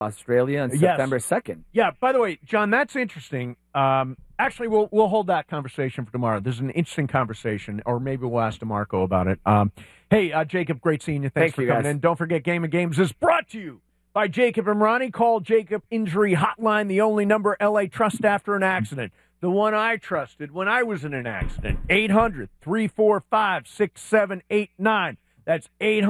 Australia on Yes. September 2nd. Yeah, by the way, John, that's interesting. Actually, we'll hold that conversation for tomorrow. This is an interesting conversation, or maybe we'll ask DeMarco about it. Hey, Jacob, great seeing you. Thanks for coming in. Don't forget, Game of Games is brought to you by Jacob and Ronnie. Call Jacob Injury Hotline, the only number LA trusts after an accident. The one I trusted when I was in an accident. 800-345-6789. That's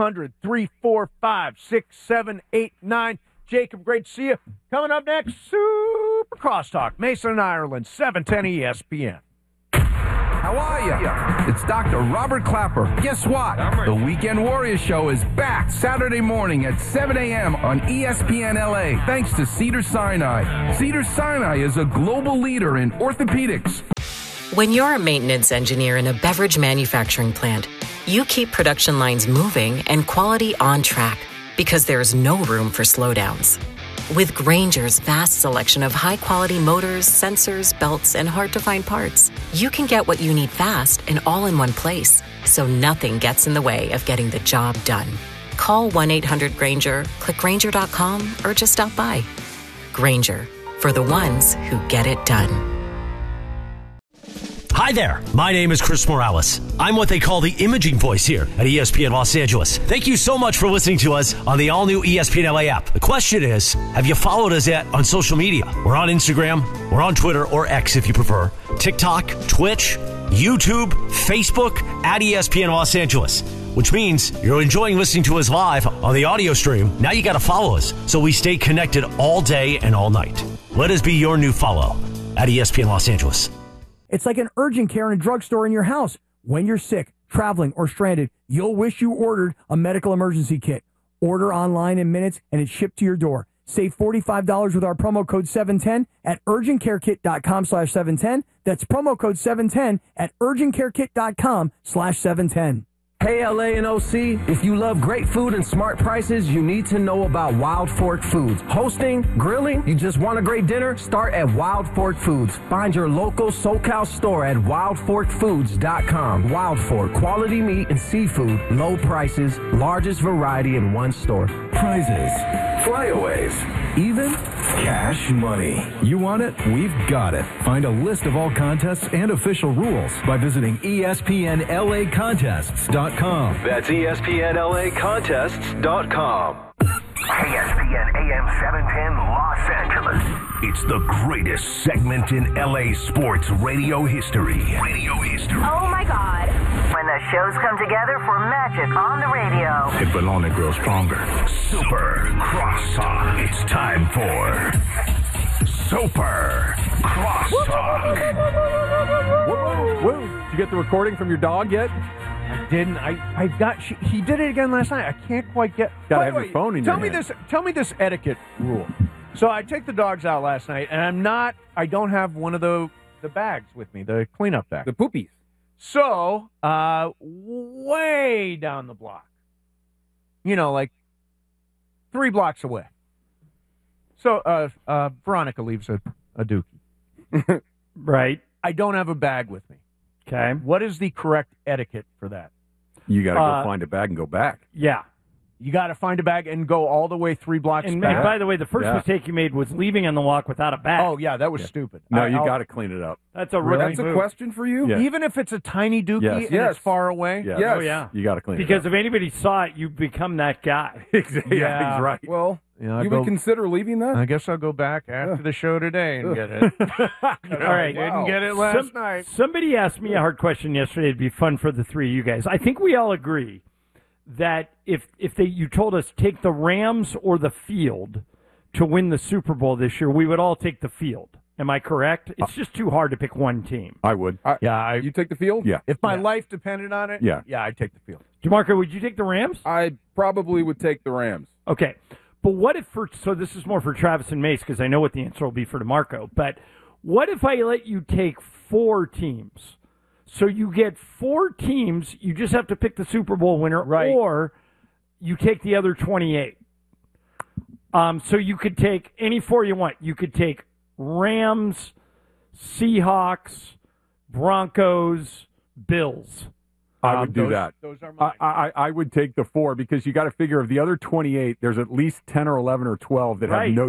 800-345-6789. Jacob, great to see you. Coming up next, Super Crosstalk, Mason, Ireland, 710 ESPN. How are you? It's Dr. Robert Clapper. Guess what? The Weekend Warriors Show is back Saturday morning at 7 a.m. on ESPN LA, thanks to Cedars-Sinai. Cedars-Sinai is a global leader in orthopedics. When you're a maintenance engineer in a beverage manufacturing plant, you keep production lines moving and quality on track because there's no room for slowdowns. With Grainger's vast selection of high-quality motors, sensors, belts, and hard-to-find parts, you can get what you need fast and all in one place, so nothing gets in the way of getting the job done. Call 1-800-GRAINGER, click Grainger.com, or just stop by. Grainger, for the ones who get it done. Hi there, my name is Chris Morales. I'm what they call the imaging voice here at ESPN Los Angeles. Thank you so much for listening to us on the all-new ESPN LA app. The question is, have you followed us yet on social media? We're on Instagram, we're on Twitter, or X if you prefer, TikTok, Twitch, YouTube, Facebook, at ESPN Los Angeles, which means you're enjoying listening to us live on the audio stream. Now you got to follow us so we stay connected all day and all night. Let us be your new follow at ESPN Los Angeles. It's like an urgent care in a drugstore in your house. When you're sick, traveling, or stranded, you'll wish you ordered a medical emergency kit. Order online in minutes, and it's shipped to your door. Save $45 with our promo code 710 at urgentcarekit.com/710. That's promo code 710 at urgentcarekit.com/710. Hey, LA and OC, if you love great food and smart prices, you need to know about Wild Fork Foods. Hosting, grilling, you just want a great dinner? Start at Wild Fork Foods. Find your local SoCal store at wildforkfoods.com. Wild Fork, quality meat and seafood, low prices, largest variety in one store. Prizes, flyaways, even cash money. You want it? We've got it. Find a list of all contests and official rules by visiting ESPNLAcontests.com. That's ESPNLAcontests.com. ESPN AM 710 Los Angeles. It's the greatest segment in LA sports radio history. Oh my God. When the shows come together for magic on the radio. It will only grow stronger. Super Crosstalk. It's time for Super Crosstalk. Woo! Did you get the recording from your dog yet? I didn't. He did it again last night. I can't quite get. Gotta have your phone in your hand. Tell me this etiquette rule. So I take the dogs out last night, and I don't have one of the bags with me, the cleanup bag, The poopies. So way down the block, like 3 blocks away. So Veronica leaves a dookie. Right. I don't have a bag with me. Okay. What is the correct etiquette for that? You got to go find a bag and go back. Yeah. You got to find a bag and go all the way 3 blocks and back. And by the way, the first mistake you made was leaving on the walk without a bag. Oh, yeah, that was stupid. No, you got to clean it up. That's a really That's a question for you? Yeah. Even if it's a tiny dookie and it's far away? Yes. Oh, yeah. You got to clean it up. Because if anybody saw it, you become that guy. Exactly. Yeah, he's right. Well, you would consider leaving that? I guess I'll go back after the show today and get it. All right. Didn't get it last night. Somebody asked me a hard question yesterday. It'd be fun for the three of you guys. I think we all agree that if you told us take the Rams or the field to win the Super Bowl this year, we would all take the field. Am I correct? It's just too hard to pick one team. I would. You take the field? Yeah. If my life depended on it, yeah, I'd take the field. DeMarco, would you take the Rams? I probably would take the Rams. Okay. But what if so this is more for Travis and Mace because I know what the answer will be for DeMarco, but what if I let you take 4 teams? So you get 4 teams, you just have to pick the Super Bowl winner, or you take the other 28. So you could take any 4 you want. You could take Rams, Seahawks, Broncos, Bills. I would do that. Those are mine. I would take the 4 because you got to figure of the other 28, there's at least 10 or 11 or 12 that have no